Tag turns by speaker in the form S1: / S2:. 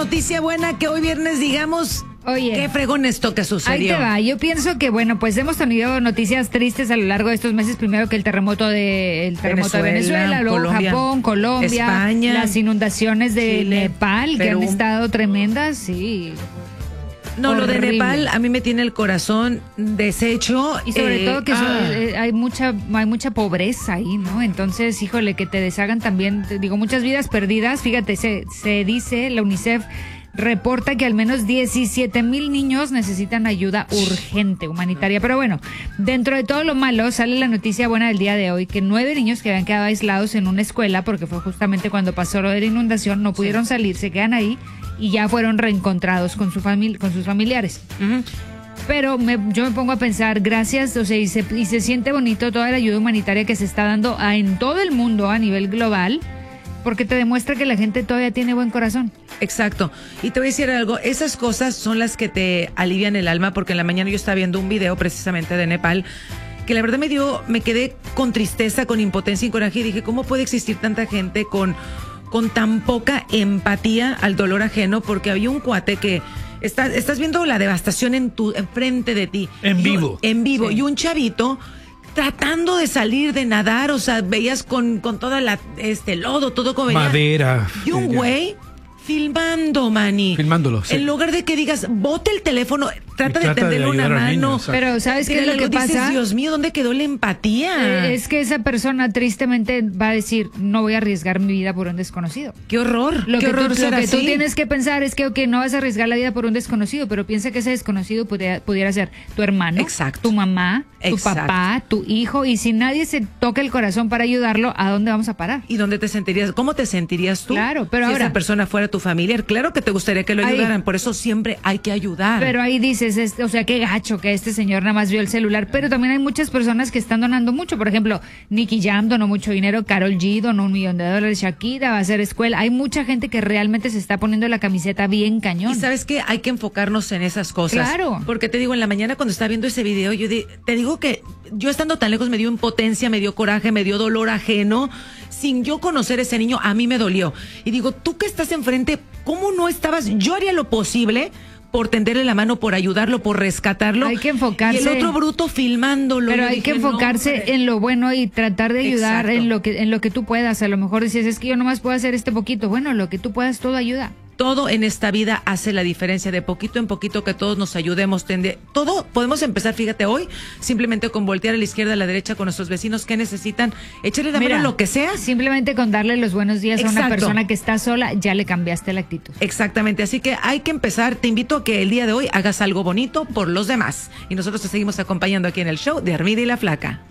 S1: noticia buena que hoy viernes digamos.
S2: Oye,
S1: qué fregón esto que sucedió.
S2: Ahí te va. Yo pienso que, bueno, pues hemos tenido noticias tristes a lo largo de estos meses. Primero que el terremoto de Venezuela, luego
S1: Colombia,
S2: Japón, Colombia,
S1: España,
S2: las inundaciones de
S1: Chile,
S2: Nepal,
S1: Perú,
S2: que han estado tremendas, sí.
S1: No,
S2: horrible.
S1: Lo de Nepal a mí me tiene el corazón deshecho.
S2: Y sobre todo que hay mucha pobreza ahí, ¿no? Entonces, híjole, que te deshagan también, digo, muchas vidas perdidas. Fíjate, se dice, la UNICEF reporta que al menos 17,000 niños necesitan ayuda urgente, humanitaria. Pero bueno, dentro de todo lo malo, sale la noticia buena del día de hoy, que 9 niños que habían quedado aislados en una escuela, porque fue justamente cuando pasó lo de la inundación, no pudieron salir, se quedan ahí y ya fueron reencontrados con sus familiares.
S1: Uh-huh.
S2: Pero yo me pongo a pensar, gracias, o sea, y se siente bonito toda la ayuda humanitaria que se está dando en todo el mundo a nivel global, porque te demuestra que la gente todavía tiene buen corazón.
S1: Exacto. Y te voy a decir algo, esas cosas son las que te alivian el alma, porque en la mañana yo estaba viendo un video precisamente de Nepal, que la verdad me quedé con tristeza, con impotencia y coraje, y dije, ¿cómo puede existir tanta gente con tan poca empatía al dolor ajeno? Porque había un cuate que estás viendo la devastación enfrente de ti.
S3: En vivo.
S1: En vivo.
S2: Sí.
S1: Y un chavito tratando de salir, de nadar, o sea, veías con toda lodo, todo como venía.
S3: Madera.
S1: Y un güey filmando, Manny.
S3: Filmándolo, sí.
S1: En lugar de que digas, bote el teléfono, trata de tenderle una
S3: ayudar al niño,
S1: mano.
S3: exacto.
S2: Pero ¿sabes qué es lo que
S1: Dices,
S2: pasa?
S1: Dios mío, ¿dónde quedó la empatía?
S2: Es que esa persona tristemente va a decir, no voy a arriesgar mi vida por un desconocido.
S1: ¡Qué horror!
S2: Lo
S1: ¡Qué
S2: que
S1: horror ser
S2: tú
S1: así!
S2: tienes que pensar es que, ok, no vas a arriesgar la vida por un desconocido, pero piensa que ese desconocido pudiera ser tu hermano,
S1: Exacto.
S2: tu mamá, tu
S1: Exacto.
S2: papá, tu hijo, y si nadie se toca el corazón para ayudarlo, ¿a dónde vamos a parar?
S1: ¿Y dónde te sentirías? ¿Cómo te sentirías tú?
S2: Claro, pero
S1: si
S2: ahora,
S1: esa persona fuera tu familiar, claro que te gustaría que lo ayudaran, por eso siempre hay que ayudar.
S2: Pero ahí dices, o sea, qué gacho que este señor nada más vio el celular, pero también hay muchas personas que están donando mucho, por ejemplo, Nicky Jam donó mucho dinero, Karol G donó $1 millón, Shakira va a hacer escuela, hay mucha gente que realmente se está poniendo la camiseta bien cañón.
S1: Y sabes que hay que enfocarnos en esas cosas.
S2: Claro.
S1: Porque te digo, en la mañana cuando estaba viendo ese video, te digo que yo estando tan lejos me dio impotencia, me dio coraje, me dio dolor ajeno. Sin yo conocer a ese niño, a mí me dolió. Y digo, tú que estás enfrente, ¿cómo no estabas? Yo haría lo posible por tenderle la mano, por ayudarlo, por rescatarlo.
S2: Hay que enfocarse.
S1: Y el otro bruto filmándolo.
S2: Pero
S1: Yo
S2: hay
S1: dije,
S2: que enfocarse
S1: no,
S2: en lo bueno y tratar de ayudar
S1: Exacto.
S2: en lo que tú puedas. A lo mejor dices, es que yo nomás puedo hacer este poquito. Bueno, lo que tú puedas, todo ayuda.
S1: Todo en esta vida hace la diferencia, de poquito en poquito que todos nos ayudemos. Todo podemos empezar, fíjate, hoy, simplemente con voltear a la izquierda, a la derecha, con nuestros vecinos que necesitan, echarle la mano a lo que sea.
S2: Simplemente con darle los buenos días a una
S1: Exacto.
S2: persona que está sola, ya le cambiaste la actitud.
S1: Exactamente, así que hay que empezar. Te invito a que el día de hoy hagas algo bonito por los demás. Y nosotros te seguimos acompañando aquí en el show de Armida y la Flaca.